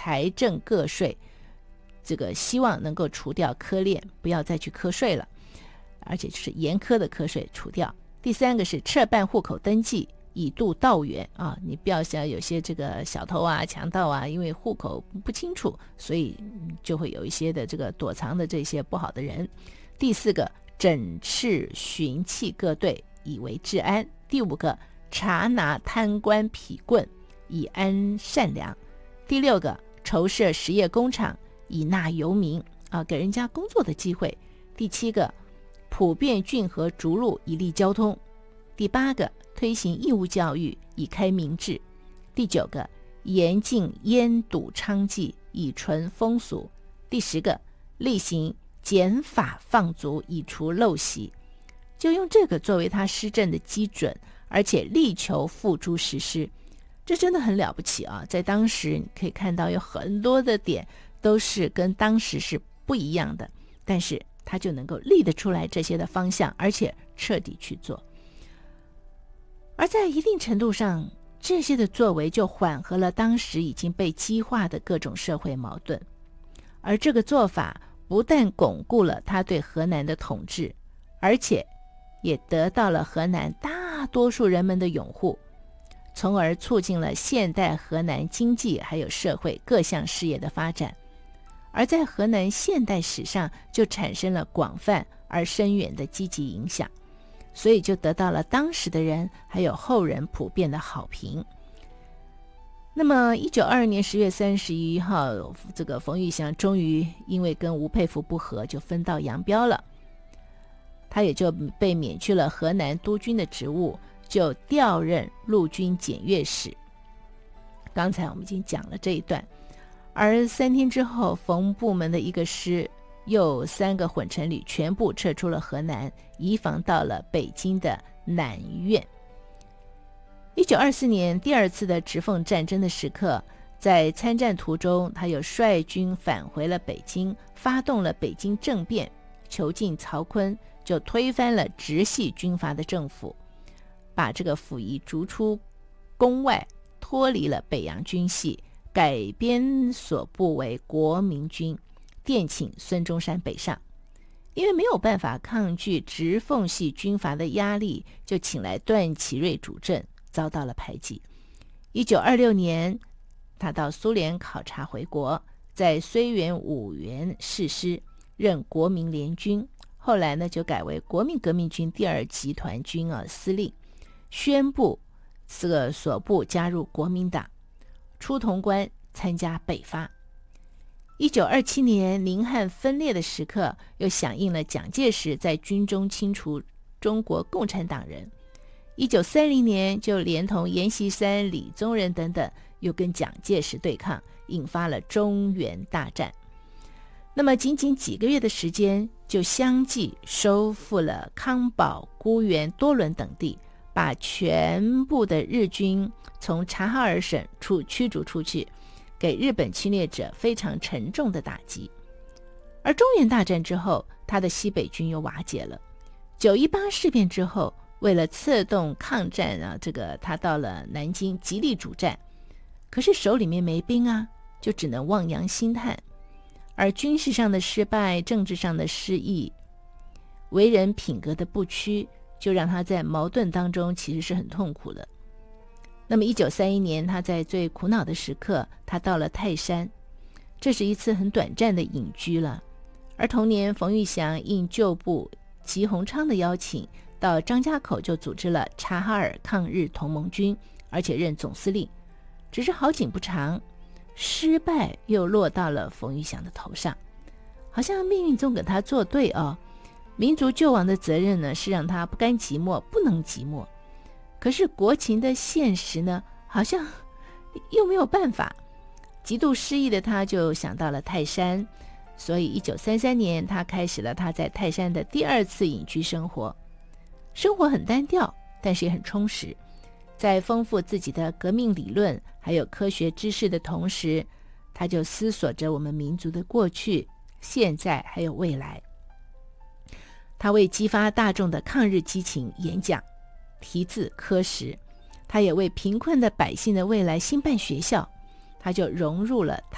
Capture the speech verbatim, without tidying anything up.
财政个税，这个希望能够除掉苛练，不要再去课税了，而且就是严苛的课税除掉。第三个是撤办户口登记，以度道源啊，你不要想有些这个小偷啊、强盗啊，因为户口不清楚，所以就会有一些的这个躲藏的这些不好的人。第四个，整饬巡缉各队，以为治安。第五个，查拿贪官痞棍，以安善良。第六个，筹设实业工厂，以纳游民啊，给人家工作的机会。第七个，普遍浚河逐鹿，以利交通。第八个，推行义务教育，以开民智。第九个，严禁烟赌娼妓，以纯风俗。第十个，厉行减法放逐，以除陋习。就用这个作为他施政的基准，而且力求付诸实施。这真的很了不起啊！在当时你可以看到有很多的点都是跟当时是不一样的，但是他就能够立得出来这些的方向，而且彻底去做。而在一定程度上，这些的作为就缓和了当时已经被激化的各种社会矛盾。而这个做法不但巩固了他对河南的统治，而且也得到了河南大多数人们的拥护，从而促进了现代河南经济还有社会各项事业的发展。而在河南现代史上就产生了广泛而深远的积极影响，所以就得到了当时的人还有后人普遍的好评。那么一九二二年十月三十一号，这个冯玉祥终于因为跟吴佩孚不和，就分道扬镳了，他也就被免去了河南督军的职务，就调任陆军检阅使。刚才我们已经讲了这一段。而三天之后，冯部门的一个师又三个混成旅全部撤出了河南，移防到了北京的南苑。一九二四年第二次的直奉战争的时刻，在参战途中，他又率军返回了北京，发动了北京政变，囚禁曹锟，就推翻了直系军阀的政府，把这个溥仪逐出宫外，脱离了北洋军系，改编所部为国民军，电请孙中山北上。因为没有办法抗拒直奉系军阀的压力，就请来段祺瑞主政，遭到了排挤。一九二六年，他到苏联考察回国，在绥远五原誓师，任国民联军。后来呢，就改为国民革命军第二集团军啊司令，宣布这个所部加入国民党，出潼关参加北伐。一九二七年宁汉分裂的时刻，又响应了蒋介石在军中清除中国共产党人。一九三零年就连同阎锡山、李宗仁等等，又跟蒋介石对抗，引发了中原大战。那么仅仅几个月的时间，就相继收复了康保、沽源、多伦等地，把全部的日军从察哈尔省处驱逐出去，给日本侵略者非常沉重的打击。而中原大战之后，他的西北军又瓦解了。九一八事变之后，为了策动抗战啊，这个他到了南京极力主战，可是手里面没兵啊，就只能望洋兴叹。而军事上的失败，政治上的失意，为人品格的不屈，就让他在矛盾当中其实是很痛苦的。那么一九三一年，他在最苦恼的时刻，他到了泰山，这是一次很短暂的隐居了。而同年，冯玉祥应旧部齐鸿昌的邀请，到张家口就组织了察哈尔抗日同盟军，而且任总司令。只是好景不长，失败又落到了冯玉祥的头上，好像命运总跟他作对哦。民族救亡的责任呢，是让他不甘寂寞，不能寂寞。可是国情的现实呢，好像又没有办法。极度失意的他就想到了泰山，所以一九三三年，他开始了他在泰山的第二次隐居生活。生活很单调，但是也很充实。在丰富自己的革命理论还有科学知识的同时，他就思索着我们民族的过去、现在还有未来。他为激发大众的抗日激情演讲，题字科实。他也为贫困的百姓的未来兴办学校，他就融入了